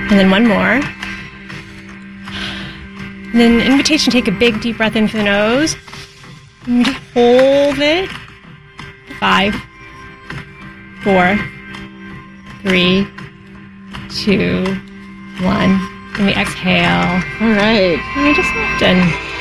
And then one more. And then invitation, take a big deep breath in through the nose. And just hold it. 5, 4, 3, 2, 1. And we exhale. All right. And we just soften.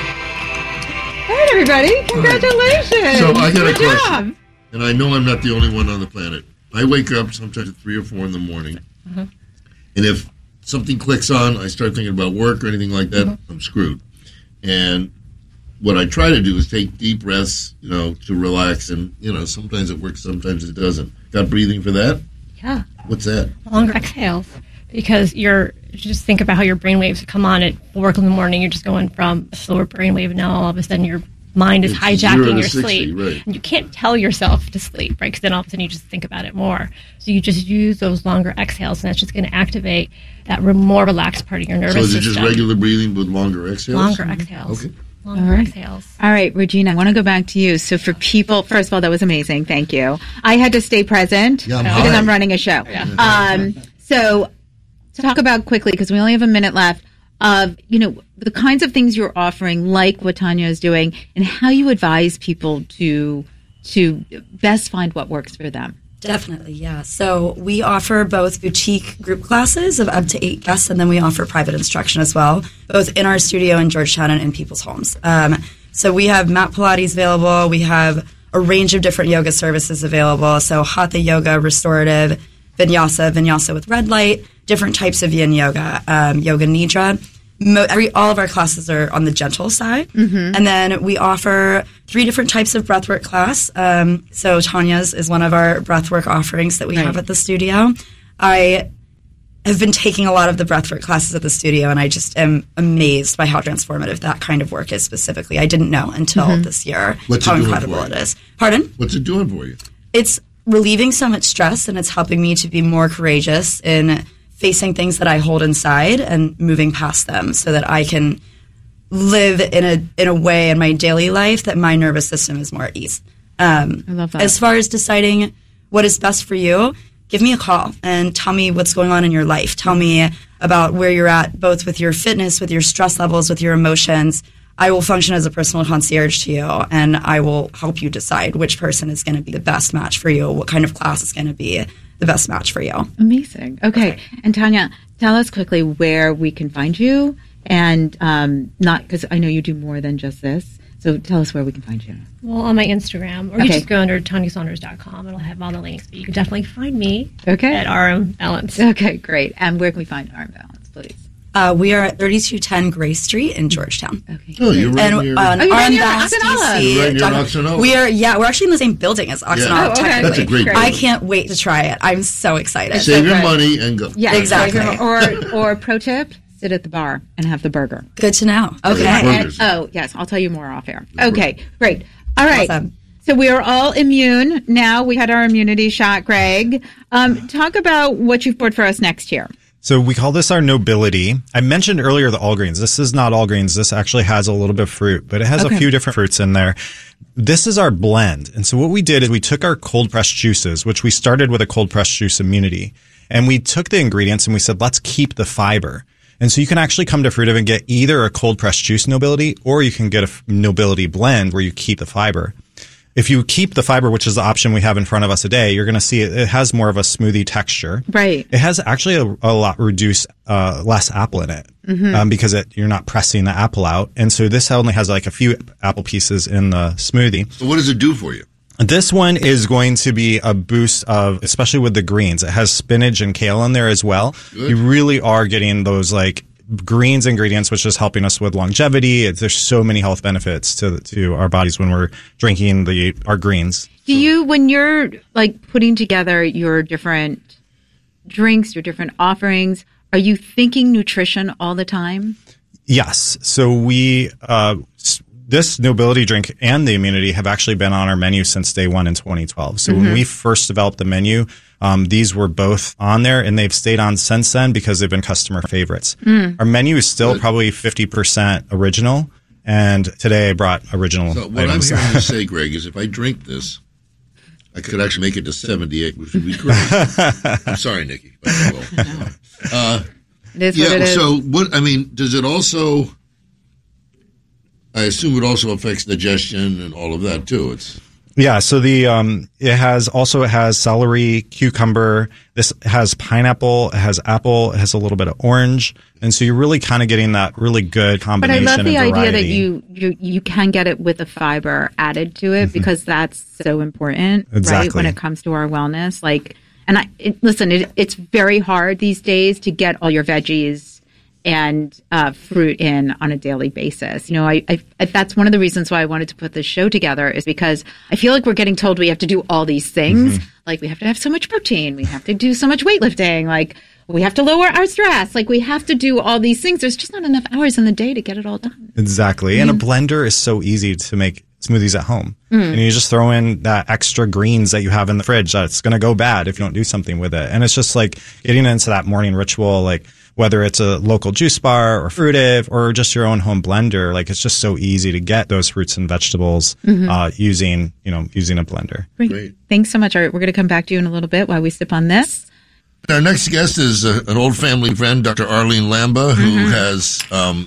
All right, everybody. Congratulations. So I got a Good question. job. And I know I'm not the only one on the planet. I wake up sometimes at 3 or 4 in the morning. And if something clicks on, I start thinking about work or anything like that, I'm screwed. And what I try to do is take deep breaths, to relax. And, sometimes it works, sometimes it doesn't. Got breathing for that? Yeah. What's that? Longer exhales. Because just think about how your brain waves come on at 4 in the morning. You're just going from a slower brain wave, and now all of a sudden your mind is It's hijacking 0 to your 60, sleep. right. And you can't tell yourself to sleep, right? Because then all of a sudden you just think about it more. So you just use those longer exhales, and that's just going to activate that more relaxed part of your nervous So is system. it just regular breathing with longer exhales? Longer exhales. Okay. Longer exhales. All right, Regina, I want to go back to you. So for people, first of all, that was amazing. Thank you. I had to stay present Yeah, I'm because high. I'm running a show. Yeah. So talk about quickly, because we only have a minute left, of, the kinds of things you're offering, like what Tanya is doing, and how you advise people to best find what works for them. Definitely, yeah. So we offer both boutique group classes of up to 8 guests, and then we offer private instruction as well, both in our studio in Georgetown and in people's homes. So we have mat Pilates available. We have a range of different yoga services available. So Hatha yoga, restorative, vinyasa with red light, different types of yin yoga, yoga nidra. All of our classes are on the gentle side. And then we offer 3 different types of breathwork class. So Tanya's is one of our breathwork offerings that we have at the studio. I have been taking a lot of the breathwork classes at the studio, and I just am amazed by how transformative that kind of work is specifically. I didn't know until this year What's how it doing incredible for you? it is. Pardon? What's it doing for you? It's relieving so much stress, and it's helping me to be more courageous in facing things that I hold inside and moving past them so that I can live in a way in my daily life that my nervous system is more at ease. I love that. As far as deciding what is best for you, give me a call and tell me what's going on in your life. Tell me about where you're at, both with your fitness, with your stress levels, with your emotions. I will function as a personal concierge to you, and I will help you decide which person is going to be the best match for you, what kind of class is going to be the best match for you. Amazing. Okay. And Tanya, tell us quickly where we can find you, and not because I know you do more than just this. So tell us where we can find you. Well, on my Instagram, or you just go under TanyaSaunders.com. It'll have all the links, but you can definitely find me at RM Balance. Okay, great. And where can we find RM Balance, please? We are at 3210 Gray Street in Georgetown. Okay. Oh, you're right And near... on you're right RM near Balance Oxenola. DC. You're right near Oxenola. We're actually in the same building as Oxenola. Yeah. okay. Technically. That's a great I building. can't wait to try it. I'm so excited. Save your good. money and go. Yeah, Exactly. Or pro tip, sit at the bar and have the burger. Good to know. Okay. Yeah, And, burgers. oh, yes. I'll tell you more off air. Okay, great. All right. Awesome. So we are all immune now. We had our immunity shot, Greg. Talk about what you've brought for us next year. So we call this our nobility. I mentioned earlier the all greens. This is not all greens. This actually has a little bit of fruit, but it has a few different fruits in there. This is our blend. And so what we did is we took our cold pressed juices, which we started with a cold pressed juice immunity, and we took the ingredients and we said, let's keep the fiber. And so you can actually come to Fruitive and get either a cold pressed juice nobility, or you can get a nobility blend where you keep the fiber. If you keep the fiber, which is the option we have in front of us today, you're going to see it has more of a smoothie texture. Right. It has actually a lot reduced, less apple in it because you're not pressing the apple out. And so this only has like a few apple pieces in the smoothie. So what does it do for you? This one is going to be a boost of, especially with the greens. It has spinach and kale in there as well. Good. You really are getting those like greens ingredients, which is helping us with longevity. There's so many health benefits to our bodies when we're drinking our greens. Do you, when you're like putting together your different drinks, your different offerings, are you thinking nutrition all the time? Yes. So this nobility drink and the immunity have actually been on our menu since day one in 2012. So when we first developed the menu, these were both on there, and they've stayed on since then because they've been customer favorites. Our menu is still probably 50% original, and today I brought original So what items. I'm hearing you say, Greg, is if I drink this, I could actually make it to 78, which would be great. I'm sorry, Nikki. But I will. It is what it is. So what? I mean, does it also? I assume it also affects digestion and all of that too. Yeah, so it has celery, cucumber. This has pineapple. It has apple. It has a little bit of orange, and so you're really kind of getting that really good combination. But I love the and idea that variety. you can get it with a fiber added to it because that's so important, Exactly. right? When it comes to our wellness, it's very hard these days to get all your veggies and fruit in on a daily basis. I that's one of the reasons why I wanted to put this show together is because I feel like we're getting told we have to do all these things. Like we have to have so much protein. We have to do so much weightlifting. Like we have to lower our stress. Like we have to do all these things. There's just not enough hours in the day to get it all done. Exactly. And a blender is so easy to make smoothies at home. And you just throw in that extra greens that you have in the fridge that's going to go bad if you don't do something with it. And it's just like getting into that morning ritual, like whether it's a local juice bar or Fruitive or just your own home blender, like it's just so easy to get those fruits and vegetables using a blender. Great. Thanks so much. All right, we're going to come back to you in a little bit while we sip on this. Our next guest is an old family friend, Dr. Arlene Lamba, who has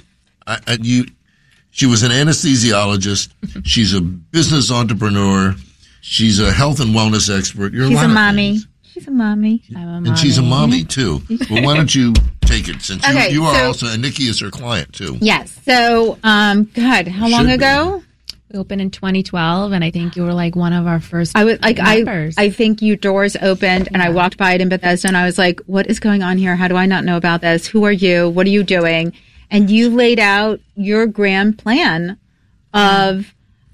she was an anesthesiologist. She's a business entrepreneur. She's a health and wellness expert. She's a mommy. She's a mommy. I'm a mommy. And she's a mommy, too. Well, why don't you take it, since you are also, and Nikki is her client, too. Yes. So, God, how long ago? We opened in 2012, and I think you were like one of our first members. I think your doors opened, and I walked by it in Bethesda, and I was like, what is going on here? How do I not know about this? Who are you? What are you doing? And you laid out your grand plan of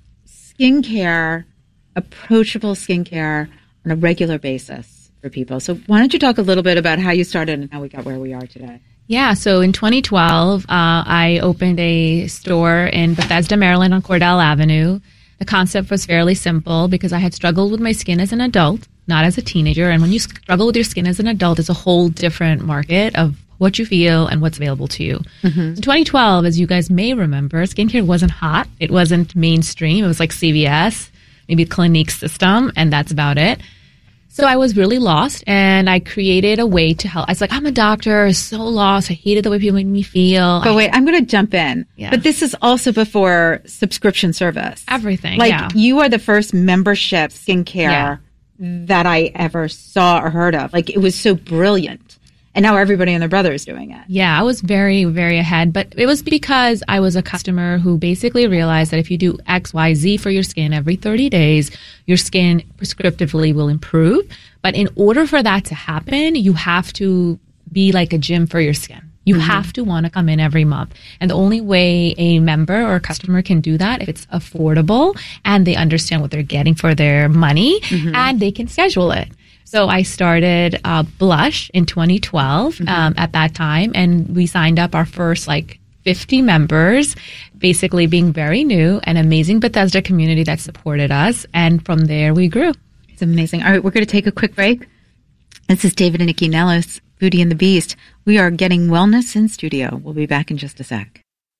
skincare, approachable skincare on a regular basis for people. So why don't you talk a little bit about how you started and how we got where we are today? Yeah, so in 2012, I opened a store in Bethesda, Maryland on Cordell Avenue. The concept was fairly simple because I had struggled with my skin as an adult, not as a teenager. And when you struggle with your skin as an adult, it's a whole different market of what you feel and what's available to you. In 2012, as you guys may remember, skincare wasn't hot. It wasn't mainstream. It was like CVS, maybe Clinique system, and that's about it. So I was really lost, and I created a way to help. I was like, I'm a doctor, so lost. I hated the way people made me feel. But wait, I'm going to jump in. Yeah. But this is also before subscription service. Everything, You are the first membership skincare that I ever saw or heard of. Like, it was so brilliant. And now everybody and their brother is doing it. Yeah, I was very, very ahead. But it was because I was a customer who basically realized that if you do X, Y, Z for your skin every 30 days, your skin prescriptively will improve. But in order for that to happen, you have to be like a gym for your skin. You have to want to come in every month. And the only way a member or a customer can do that, if it's affordable and they understand what they're getting for their money and they can schedule it. So I started Blush in 2012 at that time, and we signed up our first 50 members, basically being very new, an amazing Bethesda community that supported us. And from there, we grew. It's amazing. All right, we're going to take a quick break. This is David and Nikki Nellis, Beauty and the Beast. We are getting wellness in studio. We'll be back in just a sec.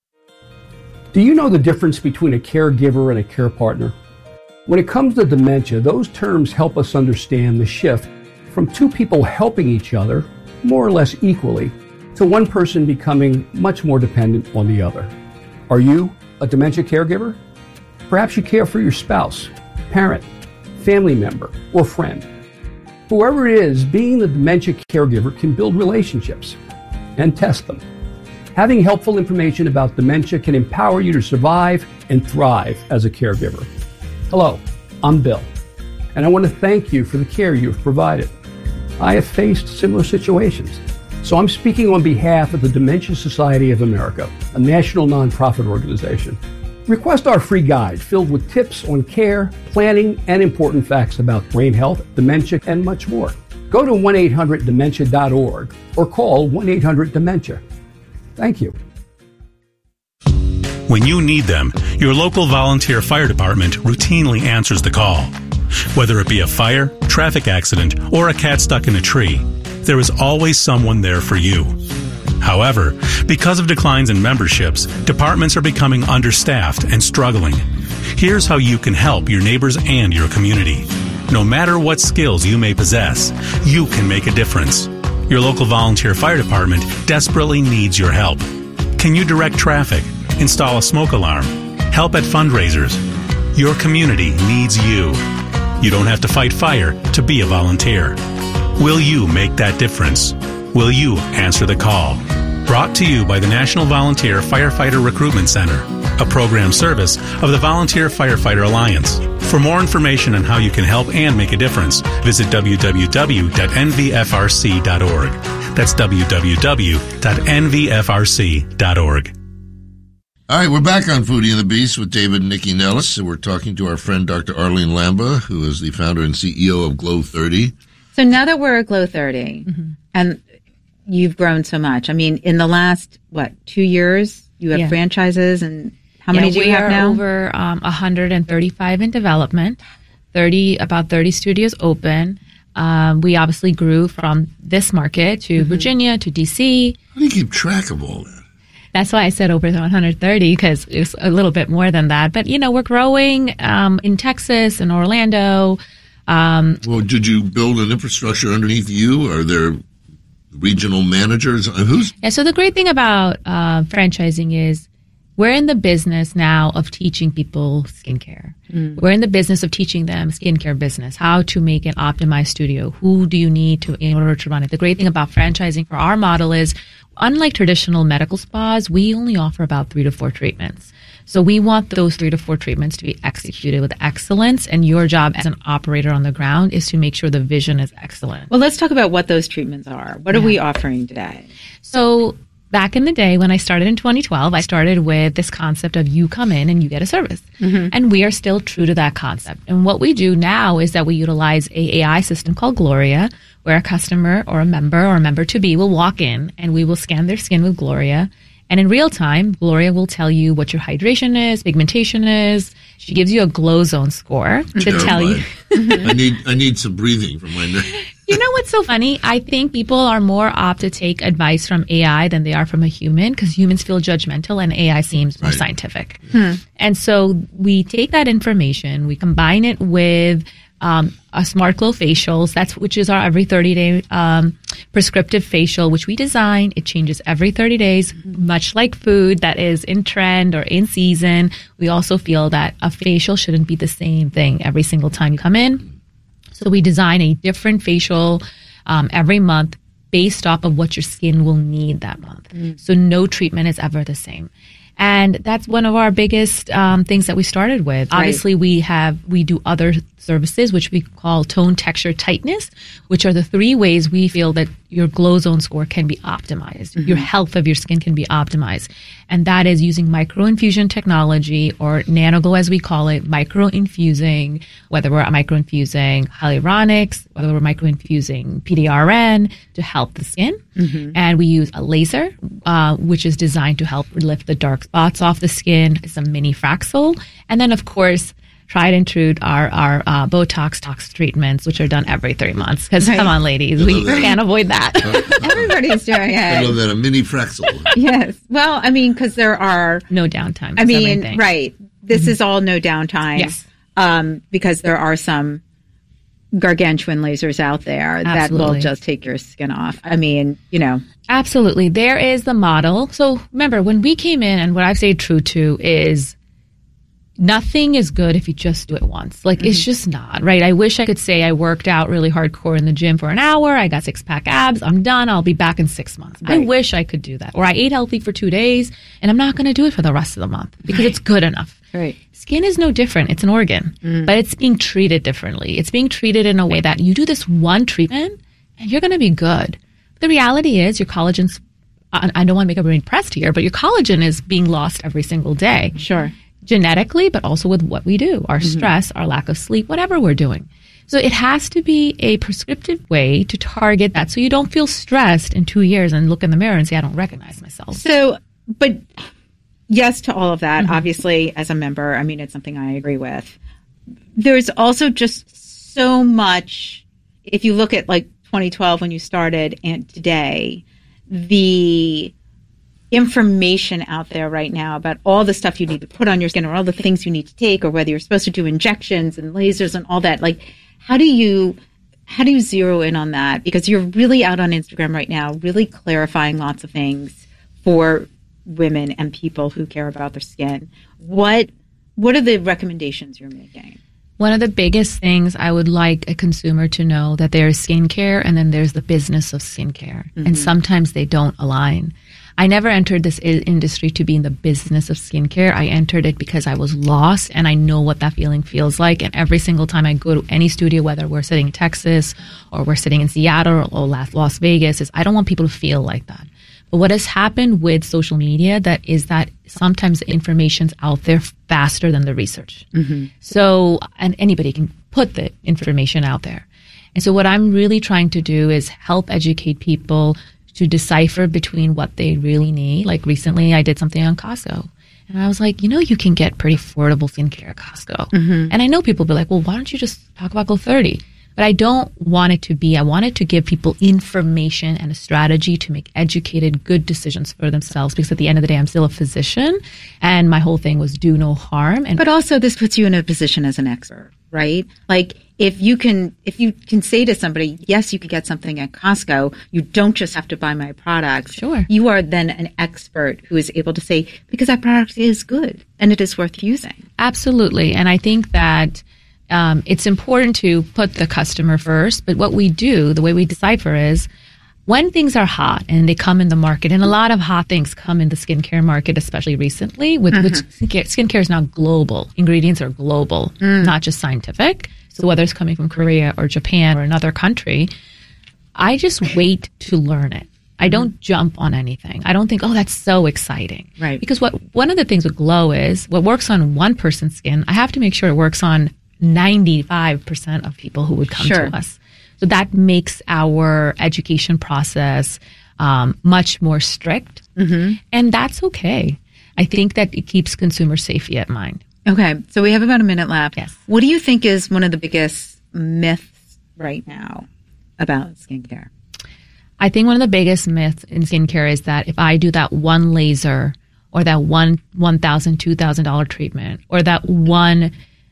Do you know the difference between a caregiver and a care partner? When it comes to dementia, those terms help us understand the shift from two people helping each other, more or less equally, to one person becoming much more dependent on the other. Are you a dementia caregiver? Perhaps you care for your spouse, parent, family member, or friend. Whoever it is, being the dementia caregiver can build relationships and test them. Having helpful information about dementia can empower you to survive and thrive as a caregiver. Hello, I'm Bill, and I want to thank you for the care you've provided. I have faced similar situations, so I'm speaking on behalf of the Dementia Society of America, a national nonprofit organization. Request our free guide filled with tips on care, planning, and important facts about brain health, dementia, and much more. Go to 1-800-DEMENTIA.org or call 1-800-DEMENTIA. Thank you. When you need them, your local volunteer fire department routinely answers the call. Whether it be a fire, traffic accident, or a cat stuck in a tree, there is always someone there for you. However, because of declines in memberships, departments are becoming understaffed and struggling. Here's how you can help your neighbors and your community. No matter what skills you may possess, you can make a difference. Your local volunteer fire department desperately needs your help. Can you direct traffic, install a smoke alarm, help at fundraisers? Your community needs you. You don't have to fight fire to be a volunteer. Will you make that difference? Will you answer the call? Brought to you by the National Volunteer Firefighter Recruitment Center, a program service of the Volunteer Firefighter Alliance. For more information on how you can help and make a difference, visit www.nvfrc.org. That's www.nvfrc.org. All right, we're back on Foodie and the Beast with David and Nikki Nellis. We're talking to our friend Dr. Arlene Lamba, who is the founder and CEO of Glow 30. So now that we're at Glow 30, and you've grown so much. I mean, in the last, 2 years, you have franchises, and how many do you have now? We are over 135 in development, about 30 studios open. We obviously grew from this market to Virginia to D.C. How do you keep track of all that? That's why I said over 130, because it's a little bit more than that. But, we're growing in Texas and Orlando. Well, did you build an infrastructure underneath you? Are there regional managers? So the great thing about franchising is we're in the business now of teaching people skincare. We're in the business of teaching them skincare business, how to make an optimized studio. Who do you need in order to run it? The great thing about franchising for our model is, unlike traditional medical spas, we only offer about 3 to 4 treatments. So we want those 3 to 4 treatments to be executed with excellence, and your job as an operator on the ground is to make sure the vision is excellent. Well, let's talk about what those treatments are. What are we offering today? So back in the day when I started in 2012, I started with this concept of you come in and you get a service. And we are still true to that concept. And what we do now is that we utilize a AI system called Gloria, where a customer or a member to be will walk in and we will scan their skin with Gloria. And in real time, Gloria will tell you what your hydration is, pigmentation is. She gives you a glow zone score to tell you. I need some breathing from my neck. You know what's so funny? I think people are more apt to take advice from AI than they are from a human, because humans feel judgmental and AI seems more scientific. And so we take that information, we combine it with a Smart Glow facials, which is our every 30-day prescriptive facial, which we design. It changes every 30 days, much like food that is in trend or in season. We also feel that a facial shouldn't be the same thing every single time you come in. So we design a different facial every month based off of what your skin will need that month. So no treatment is ever the same. And that's one of our biggest things that we started with. Right. Obviously, we do other services, which we call tone, texture, tightness, which are the 3 ways we feel that your glow zone score can be optimized. Your health of your skin can be optimized. And that is using microinfusion technology, or nanoglow as we call it, microinfusing, whether we're microinfusing hyaluronics, whether we're microinfusing PDRN to help the skin. And we use a laser, which is designed to help lift the dark spots off the skin. It's a mini Fraxel. And then, of course, tried and true our Botox tox treatments, which are done every 3 months. Because come on, ladies, we can't avoid that. Everybody's doing it. I love that, a mini Fraxel. Yes. Well, I mean, because there are no downtime. I mean, right. This is all no downtime. Yes. Because there are some gargantuan lasers out there that will just take your skin off. I mean, Absolutely. There is the model. So remember, when we came in, and what I've stayed true to is nothing is good if you just do it once. It's just not, right? I wish I could say I worked out really hardcore in the gym for an hour, I got 6-pack abs, I'm done, I'll be back in 6 months. Right. I wish I could do that. Or I ate healthy for 2 days, and I'm not going to do it for the rest of the month because it's good enough. Right. Skin is no different. It's an organ, but it's being treated differently. It's being treated in a way that you do this one treatment and you're going to be good. The reality is your collagen's, I don't want to make everybody impressed here, but your collagen is being lost every single day. Sure. Genetically, but also with what we do, our stress, our lack of sleep, whatever we're doing. So it has to be a prescriptive way to target that, so you don't feel stressed in 2 years and look in the mirror and say, I don't recognize myself. So, but yes to all of that. Obviously, as a member, I mean, it's something I agree with. There's also just so much, if you look at 2012 when you started and today, the information out there right now about all the stuff you need to put on your skin, or all the things you need to take, or whether you're supposed to do injections and lasers and all that. How do you how do you zero in on that? Because you're really out on Instagram right now, really clarifying lots of things for women and people who care about their skin. What are the recommendations you're making? One of the biggest things I would like a consumer to know that there's skincare and then there's the business of skincare. Mm-hmm. And sometimes they don't align. I never entered this industry to be in the business of skincare. I entered it because I was lost and I know what that feeling feels like. And every single time I go to any studio, whether we're sitting in Texas or we're sitting in Seattle or Las Vegas, is I don't want people to feel like that. But what has happened with social media that sometimes the information's out there faster than the research. Mm-hmm. So, and anybody can put the information out there. And so what I'm really trying to do is help educate people to decipher between what they really need. Like recently I did something on Costco. And I was like, you can get pretty affordable skincare at Costco. Mm-hmm. And I know people will be like, well, why don't you just talk about Glow30? But I don't want it to be. I wanted to give people information and a strategy to make educated, good decisions for themselves. Because at the end of the day, I'm still a physician, and my whole thing was do no harm. But also, this puts you in a position as an expert, right? Like if you can say to somebody, yes, you can get something at Costco. You don't just have to buy my product. Sure. You are then an expert who is able to say, because that product is good and it is worth using. Absolutely, and I think that. It's important to put the customer first, but what we do, the way we decipher is when things are hot and they come in the market, and a lot of hot things come in the skincare market, especially recently, which skincare is now global. Ingredients are global, not just scientific. So whether it's coming from Korea or Japan or another country, I just wait to learn it. I don't jump on anything. I don't think, oh, that's so exciting. Right. Because one of the things with Glow is what works on one person's skin, I have to make sure it works on 95% of people who would come to us. So that makes our education process much more strict. Mm-hmm. And that's okay. I think that it keeps consumer safety at mind. Okay. So we have about a minute left. Yes. What do you think is one of the biggest myths right now about skincare? I think one of the biggest myths in skincare is that if I do that one laser or that one $1,000, $2,000 treatment or that one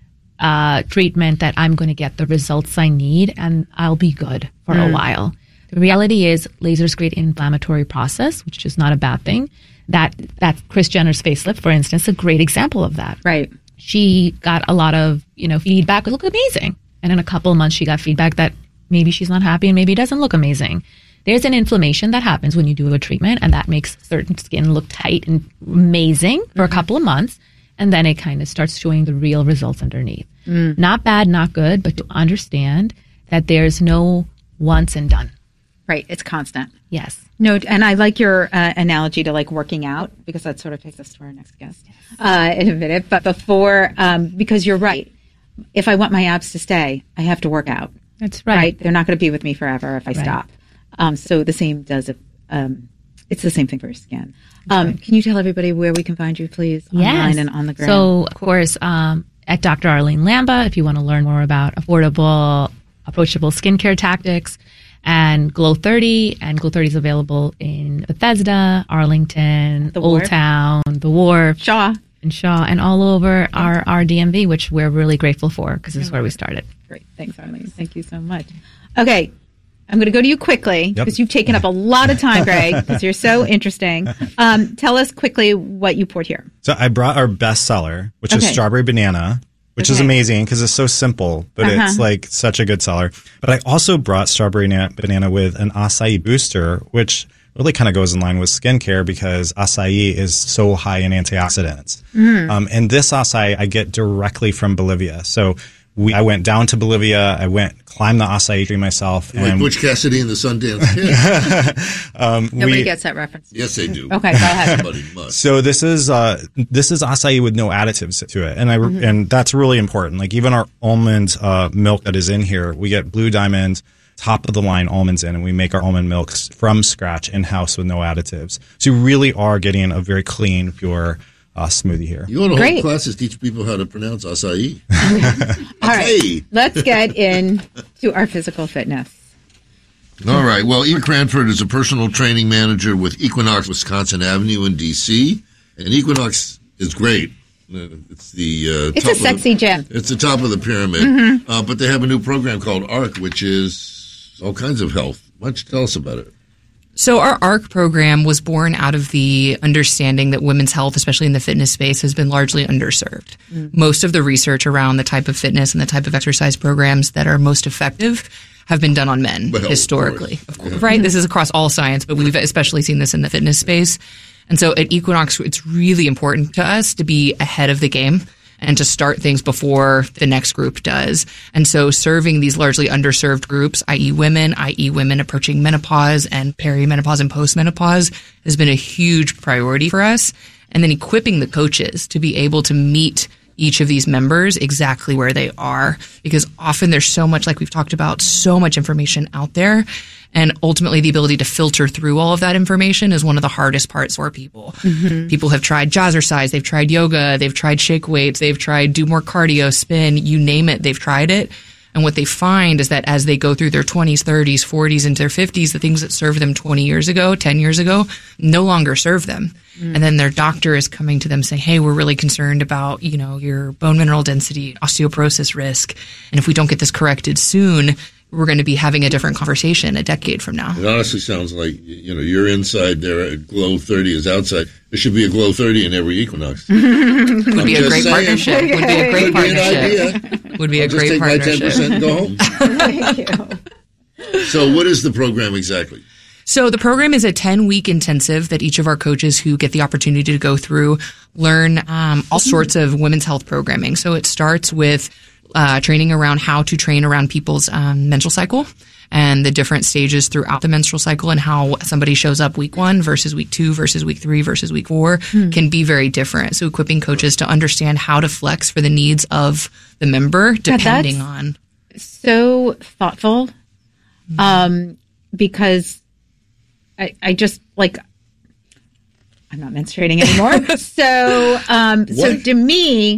treatment that I'm going to get the results I need and I'll be good for a while. The reality is lasers create an inflammatory process, which is not a bad thing. That Kris Jenner's facelift, for instance, is a great example of that. Right. She got a lot of, feedback. It looked amazing. And in a couple of months, she got feedback that maybe she's not happy and maybe it doesn't look amazing. There's an inflammation that happens when you do a treatment and that makes certain skin look tight and amazing for a couple of months. And then it kind of starts showing the real results underneath. Not bad, not good, but to understand that there's no once and done. Right. It's constant. Yes. No, and I like your analogy to like working out because that sort of takes us to our next guest in a minute. But before, because you're right. If I want my abs to stay, I have to work out. That's right. They're not going to be with me forever if I stop. So the same does it. It's the same thing for your skin. Can you tell everybody where we can find you, please, online and on the ground? So, of course, at Dr. Arlene Lamba, if you want to learn more about affordable, approachable skincare tactics, and Glow30. And Glow30 is available in Bethesda, Arlington, Old Town, The Wharf, Shaw, and all over our DMV, which we're really grateful for because this is where we started. Great. Thanks, Arlene. Thank you so much. Okay. I'm going to go to you quickly because you've taken up a lot of time, Greg, because you're so interesting. Tell us quickly what you poured here. So I brought our best seller, which is Strawberry Banana, which is amazing because it's so simple, but it's like such a good seller. But I also brought Strawberry Banana with an acai booster, which really kind of goes in line with skincare because acai is so high in antioxidants. And this acai I get directly from Bolivia. So I went down to Bolivia. I climbed the acai tree myself. Like Butch Cassidy and the Sundance Kid. Nobody gets that reference. Yes, they do. Okay, go ahead. Somebody must. So this is acai with no additives to it, and that's really important. Like even our almond milk that is in here, we get Blue Diamond, top of the line almonds in, and we make our almond milks from scratch in house with no additives. So you really are getting a very clean, pure smoothie here. You want to hold classes, teach people how to pronounce acai. All right, let's get into our physical fitness. All right. Well, Eva Cranford is a personal training manager with Equinox Wisconsin Avenue in D.C. And Equinox is great. It's the It's top a sexy gym. It's the top of the pyramid. Mm-hmm. But they have a new program called ARC, which is all kinds of health. Why don't you tell us about it? So our ARC program was born out of the understanding that women's health, especially in the fitness space, has been largely underserved. Most of the research around the type of fitness and the type of exercise programs that are most effective have been done on men historically. Of course. Right? This is across all science, but we've especially seen this in the fitness space. And so at Equinox, it's really important to us to be ahead of the game and to start things before the next group does. And so serving these largely underserved groups, i.e. women approaching menopause and perimenopause and postmenopause, has been a huge priority for us. And then equipping the coaches to be able to meet each of these members exactly where they are, because often there's so much, like we've talked about, so much information out there. And ultimately, the ability to filter through all of that information is one of the hardest parts for people. Mm-hmm. People have tried jazzercise, they've tried yoga, they've tried shake weights, they've tried do more cardio, spin, you name it, they've tried it. And what they find is that as they go through their 20s, 30s, 40s, into their 50s, the things that served them 20 years ago, 10 years ago, no longer serve them. And then their doctor is coming to them saying, hey, we're really concerned about, your bone mineral density, osteoporosis risk. And if we don't get this corrected soon, we're going to be having a different conversation a decade from now. It honestly sounds like, you're inside there at Glow 30 is outside. There should be a Glow 30 in every Equinox. Would be a great partnership. Would be a great partnership. Would be a great partnership. Just take my 10% and go home. Thank you. So what is the program exactly? So the program is a 10-week intensive that each of our coaches who get the opportunity to go through learn all sorts of women's health programming. So it starts with training around how to train around people's menstrual cycle and the different stages throughout the menstrual cycle, and how somebody shows up week 1 versus week 2 versus week 3 versus week 4 can be very different. So equipping coaches to understand how to flex for the needs of the member depending on. So thoughtful, because I just I'm not menstruating anymore. So to me,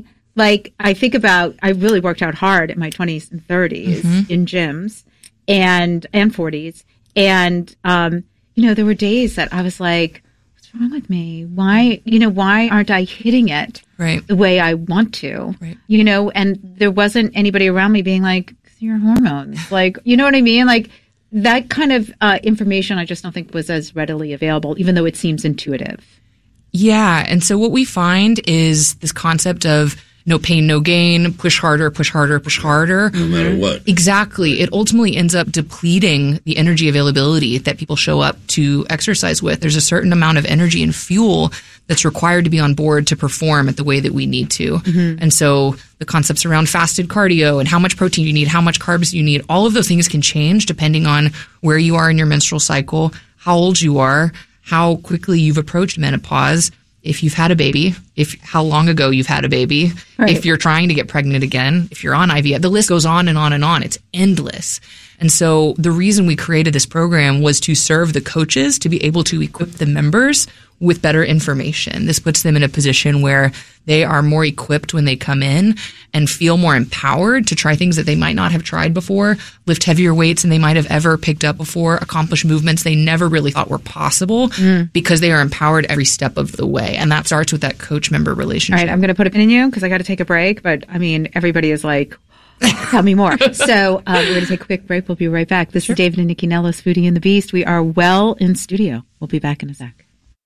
I think about, I really worked out hard in my 20s and 30s in gyms and 40s. And, there were days that I was like, what's wrong with me? Why aren't I hitting it the way I want to? Right. And there wasn't anybody around me being like, your hormones, you know what I mean? That kind of information I just don't think was as readily available, even though it seems intuitive. Yeah. And so what we find is this concept of no pain, no gain, push harder, push harder, push harder. No matter what. Exactly. It ultimately ends up depleting the energy availability that people show up to exercise with. There's a certain amount of energy and fuel that's required to be on board to perform at the way that we need to. Mm-hmm. And so the concepts around fasted cardio and how much protein you need, how much carbs you need, all of those things can change depending on where you are in your menstrual cycle, how old you are, how quickly you've approached menopause, if you've had a baby, how long ago you've had a baby, if you're trying to get pregnant again, if you're on IVF, the list goes on and on and on. It's endless. And so the reason we created this program was to serve the coaches to be able to equip the members with better information. This puts them in a position where they are more equipped when they come in and feel more empowered to try things that they might not have tried before, lift heavier weights than they might have ever picked up before, accomplish movements they never really thought were possible because they are empowered every step of the way. And that starts with that coach-member relationship. All right, I'm going to put a pin in you because I got to take a break. But, everybody is like, tell me more. So we're going to take a quick break. We'll be right back. This is David and Nikki Nellis, Foodie and the Beast. We are well in studio. We'll be back in a sec.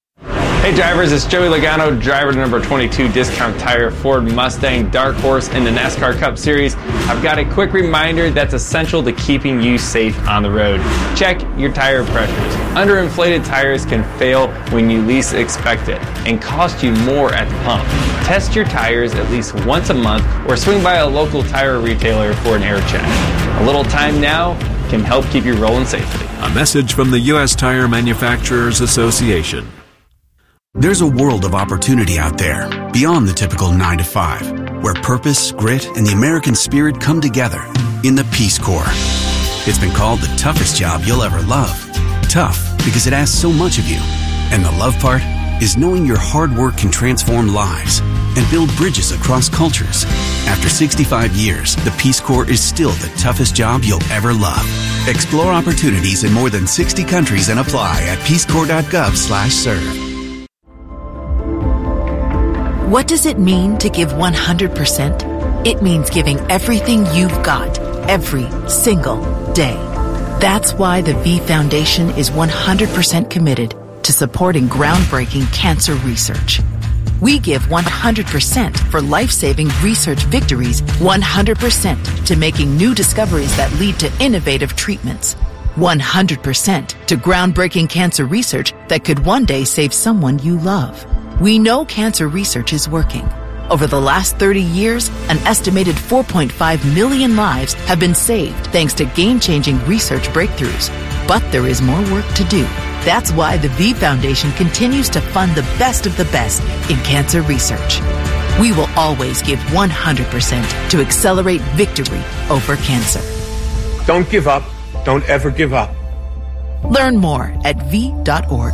Hey drivers, it's Joey Logano, driver to number 22 Discount Tire Ford Mustang Dark Horse in the NASCAR Cup Series. I've got a quick reminder that's essential to keeping you safe on the road. Check your tire pressures. Underinflated tires can fail when you least expect it and cost you more at the pump. Test your tires at least once a month or swing by a local tire retailer for an air check. A little time now can help keep you rolling safely. A message from the U.S. Tire Manufacturers Association. There's a world of opportunity out there, beyond the typical 9 to 5, where purpose, grit, and the American spirit come together in the Peace Corps. It's been called the toughest job you'll ever love. Tough because it asks so much of you. And the love part is knowing your hard work can transform lives and build bridges across cultures. After 65 years, the Peace Corps is still the toughest job you'll ever love. Explore opportunities in more than 60 countries and apply at peacecorps.gov/serve. What does it mean to give 100%? It means giving everything you've got, every single day. That's why the V Foundation is 100% committed to supporting groundbreaking cancer research. We give 100% for life-saving research victories, 100% to making new discoveries that lead to innovative treatments, 100% to groundbreaking cancer research that could one day save someone you love. We know cancer research is working. Over the last 30 years, an estimated 4.5 million lives have been saved thanks to game-changing research breakthroughs. But there is more work to do. That's why the V Foundation continues to fund the best of the best in cancer research. We will always give 100% to accelerate victory over cancer. Don't give up. Don't ever give up. Learn more at v.org.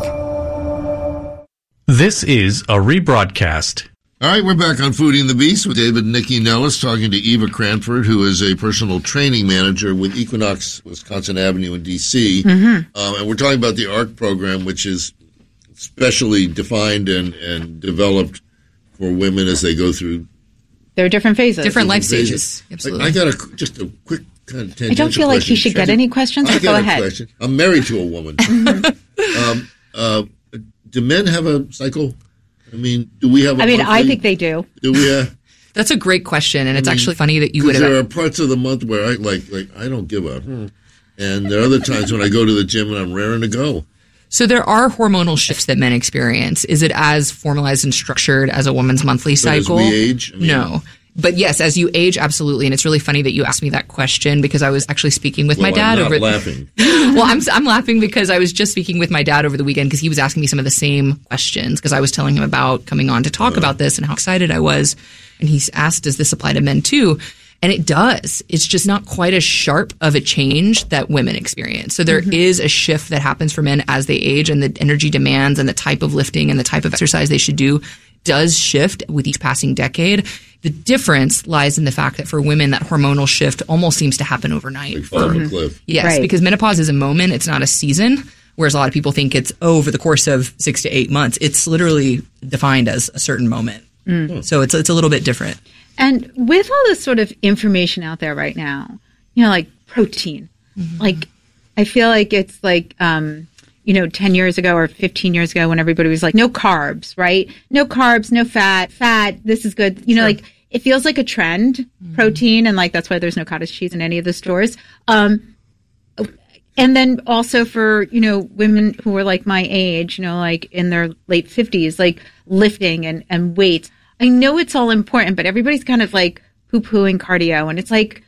This is a rebroadcast. All right, we're back on Foodie and the Beast with David and Nikki Nellis talking to Eva Cranford, who is a personal training manager with Equinox Wisconsin Avenue in D.C. And we're talking about the ARC program, which is specially defined and developed for women as they go through. There are different phases. Different life stages. Absolutely. I got just a quick kind of tangential I don't feel like he should get any questions, but go ahead. Question. I'm married to a woman. Do men have a cycle? I mean, do we have a monthly? I think they do. Do we? That's a great question, and it's actually funny that you would have. There are parts of the month where I I don't give up, and there are other times when I go to the gym and I'm raring to go. So there are hormonal shifts that men experience. Is it as formalized and structured as a woman's monthly cycle? As we age? No. But yes, as you age, absolutely. And it's really funny that you asked me that question because I was actually speaking with my dad I'm not laughing. Well, I'm laughing because I was just speaking with my dad over the weekend because he was asking me some of the same questions because I was telling him about coming on to talk about this and how excited I was. And he asked, does this apply to men too? And it does. It's just not quite as sharp of a change that women experience. So there is a shift that happens for men as they age, and the energy demands and the type of lifting and the type of exercise they should do does shift with each passing decade. The difference lies in the fact that for women, that hormonal shift almost seems to happen overnight. Like fall off a cliff. Yes, Right. because menopause is a moment. It's not a season, whereas a lot of people think it's over the course of 6 to 8 months. It's literally defined as a certain moment. So it's a little bit different. And with all this sort of information out there right now, like protein, like I feel like it's like, 10 years ago or 15 years ago when everybody was like, no carbs, right? No carbs, no fat, this is good. Like it feels like a trend, protein. And like, that's why there's no cottage cheese in any of the stores. And then also for, women who are like my age, like in their late 50s, like lifting and weights. I know it's all important, but everybody's kind of like poo-pooing cardio, and it's like,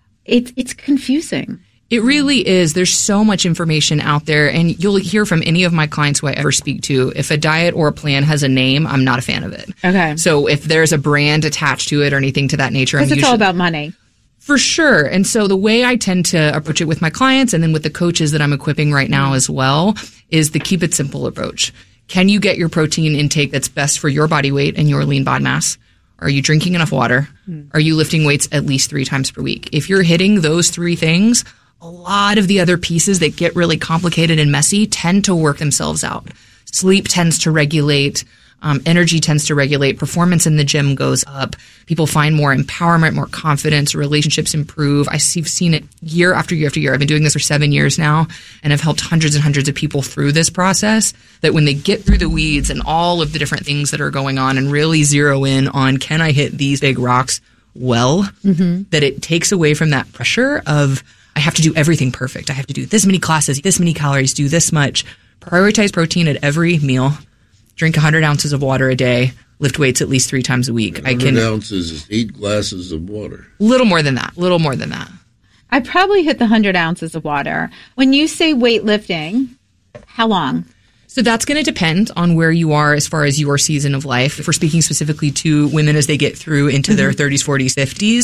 it's confusing. It really is. There's so much information out there, and you'll hear from any of my clients who I ever speak to. If a diet or a plan has a name, I'm not a fan of it. Okay. So if there's a brand attached to it or anything to that nature, Because it's all about money. For sure. And so the way I tend to approach it with my clients and then with the coaches that I'm equipping right now as well is the keep it simple approach. Can you get your protein intake that's best for your body weight and your lean body mass? Are you drinking enough water? Are you lifting weights at least 3 times per week? If you're hitting those 3 things, a lot of the other pieces that get really complicated and messy tend to work themselves out. Sleep tends to regulate. Energy tends to regulate. Performance in the gym goes up. People find more empowerment, more confidence. Relationships improve. I've seen it year after year after year. I've been doing this for 7 years now, and I've helped hundreds and hundreds of people through this process, that when they get through the weeds and all of the different things that are going on and really zero in on, can I hit these big rocks well, that it takes away from that pressure of, I have to do everything perfect. I have to do this many classes, this many calories, do this much. Prioritize protein at every meal. Drink 100 ounces of water a day. Lift weights at least 3 times a week. 100 ounces is 8 glasses of water. Little more than that. Little more than that. I probably hit the 100 ounces of water. When you say weightlifting, how long? So that's going to depend on where you are as far as your season of life. If we're speaking specifically to women as they get through into their 30s, 40s,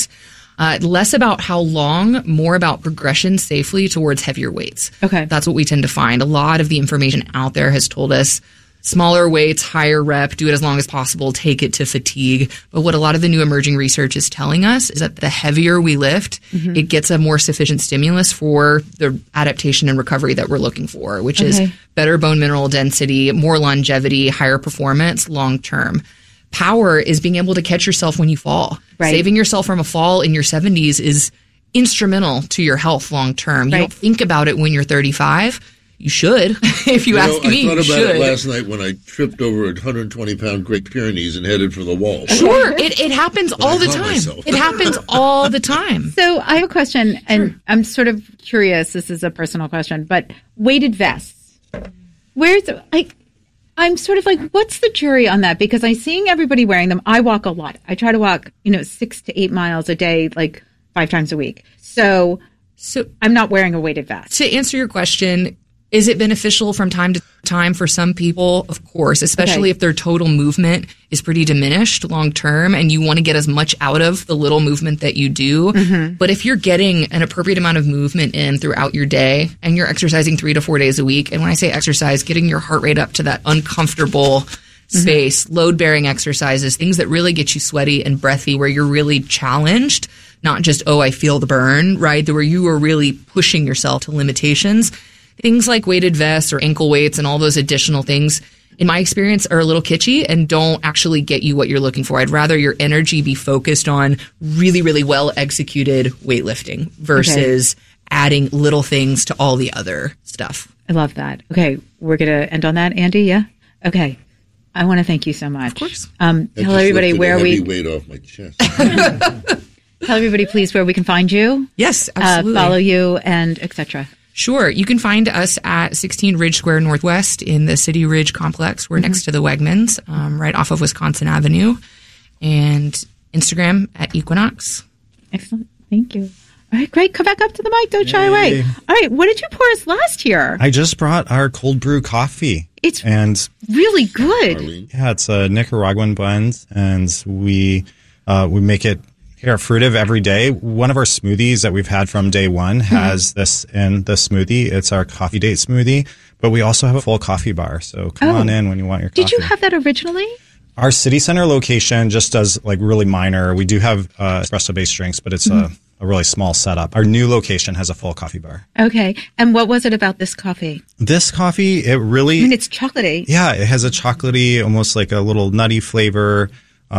50s, less about how long, more about progression safely towards heavier weights. Okay. That's what we tend to find. A lot of the information out there has told us smaller weights, higher rep, do it as long as possible, take it to fatigue. But what a lot of the new emerging research is telling us is that the heavier we lift, it gets a more sufficient stimulus for the adaptation and recovery that we're looking for, which is better bone mineral density, more longevity, higher performance long term. power is being able to catch yourself when you fall. Right. Saving yourself from a fall in your 70s is instrumental to your health long term. You don't think about it when you're 35. You should. If you ask me, you should. I thought about it last night when I tripped over a 120-pound Great Pyrenees and headed for the wall. Sure. It happens all the time. It happens all the time. So I have a question, and I'm sort of curious. This is a personal question, but weighted vests. I'm sort of like, what's the jury on that? Because I'm seeing everybody wearing them. I walk a lot. I try to walk, 6 to 8 miles a day, like 5 times a week. So I'm not wearing a weighted vest. To answer your question, is it beneficial from time to time for some people? Of course, especially if their total movement is pretty diminished long term and you want to get as much out of the little movement that you do. Mm-hmm. But if you're getting an appropriate amount of movement in throughout your day and you're exercising 3 to 4 days a week, and when I say exercise, getting your heart rate up to that uncomfortable space, load-bearing exercises, things that really get you sweaty and breathy, where you're really challenged, not just, I feel the burn, right? Where you are really pushing yourself to limitations. Things like weighted vests or ankle weights and all those additional things, in my experience, are a little kitschy and don't actually get you what you're looking for. I'd rather your energy be focused on really, really well executed weightlifting versus adding little things to all the other stuff. I love that. Okay, we're going to end on that, Andy, yeah? Okay. I want to thank you so much. Of course. Tell everybody where we... weight off my chest. Tell everybody, please, where we can find you. Yes, absolutely. Follow you and etc. Sure. You can find us at 16 Ridge Square Northwest in the City Ridge complex. We're next to the Wegmans, right off of Wisconsin Avenue. And Instagram at Equinox. Excellent. Thank you. All right, great. Come back up to the mic. Don't shy away. All right. What did you pour us last year? I just brought our cold brew coffee. It's really good. Arlene. Yeah, it's a Nicaraguan blend, and we make it here at Fruitive every day. One of our smoothies that we've had from day one has this in the smoothie. It's our coffee date smoothie, but we also have a full coffee bar. So come on in when you want your coffee. Did you have that originally? Our city center location just does like really minor. We do have espresso-based drinks, but it's a really small setup. Our new location has a full coffee bar. Okay. And what was it about this coffee? This coffee, it really... it's chocolatey. Yeah, it has a chocolatey, almost like a little nutty flavor.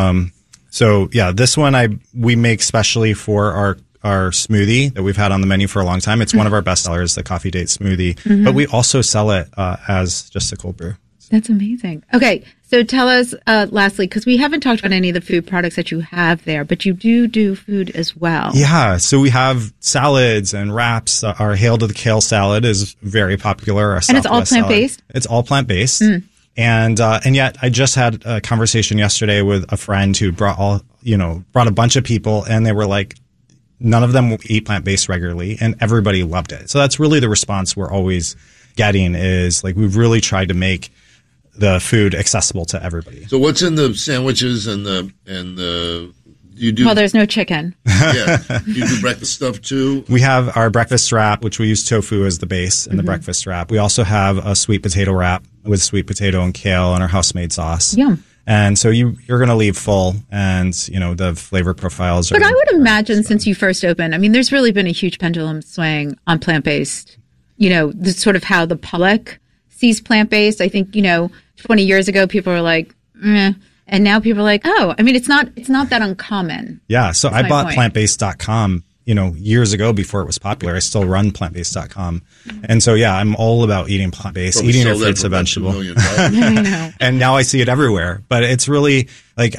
So yeah, this one we make specially for our smoothie that we've had on the menu for a long time. It's one of our best sellers, the coffee date smoothie, but we also sell it as just a cold brew. That's amazing. Okay, so tell us lastly, because we haven't talked about any of the food products that you have there, but you do food as well. Yeah, so we have salads and wraps. Our Hail to the Kale salad is very popular. And it's all plant-based? It's all plant-based. And yet I just had a conversation yesterday with a friend who brought a bunch of people, and they were like, none of them eat plant-based regularly, and everybody loved it. So that's really the response we're always getting, is like, we've really tried to make the food accessible to everybody. So what's in the sandwiches and the you do? Well, there's no chicken. Yeah. You do breakfast stuff too? We have our breakfast wrap, which we use tofu as the base in the breakfast wrap. We also have a sweet potato wrap with sweet potato and kale and our house-made sauce. Yum. And so you're going to leave full, and the flavor profiles are... But I would imagine since you first opened, there's really been a huge pendulum swing on plant-based, the sort of how the public sees plant-based. I think, 20 years ago, people were like, meh. And now people are like, oh, it's not that uncommon. Yeah. So I bought plantbased.com, years ago before it was popular. I still run plantbased.com. And so, yeah, I'm all about eating plant-based, eating your fruits and vegetables. And now I see it everywhere. But it's really like,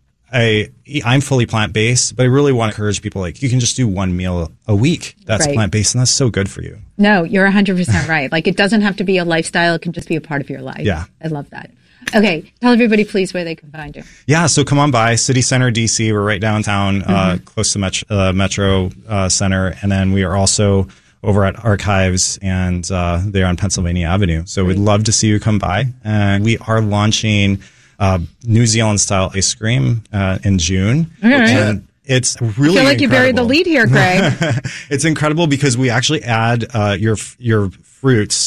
I'm fully plant-based, but I really want to encourage people, like, you can just do one meal a week that's plant-based, and that's so good for you. No, you're 100% right. Like, it doesn't have to be a lifestyle. It can just be a part of your life. Yeah. I love that. Okay. Tell everybody, please, where they can find you. Yeah. So come on by City Center, DC. We're right downtown, close to Metro Center. And then we are also over at Archives, and they're on Pennsylvania Avenue. So we'd love to see you come by. And we are launching New Zealand style ice cream in June. And it's really I feel like you buried the lead here, Greg. It's incredible because we actually add your fruits